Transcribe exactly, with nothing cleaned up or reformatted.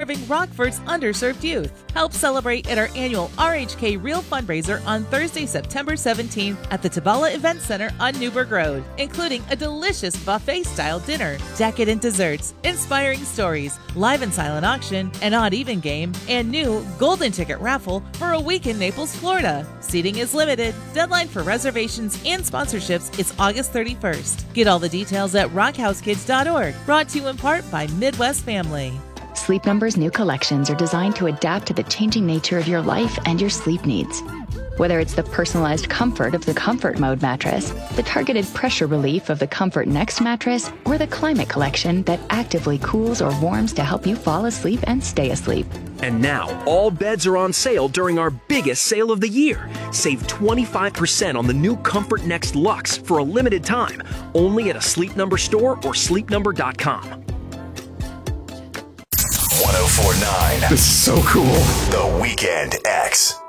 serving Rockford's underserved youth. Help celebrate at our annual R H K Real fundraiser on Thursday, September seventeenth at the Tabala Event Center on Newburgh Road, including a delicious buffet-style dinner, decadent desserts, inspiring stories, live and silent auction, an odd-even game, and new golden ticket raffle for a week in Naples, Florida. Seating is limited. Deadline for reservations and sponsorships is August thirty-first. Get all the details at rock house kids dot org. Brought to you in part by Midwest Family. Sleep Number's new collections are designed to adapt to the changing nature of your life and your sleep needs. Whether it's the personalized comfort of the Comfort Mode mattress, the targeted pressure relief of the Comfort Next mattress, or the Climate Collection that actively cools or warms to help you fall asleep and stay asleep. And now, all beds are on sale during our biggest sale of the year. Save twenty-five percent on the new Comfort Next Luxe for a limited time, only at a Sleep Number store or sleep number dot com. one oh four point nine This is so cool. The Weekend X.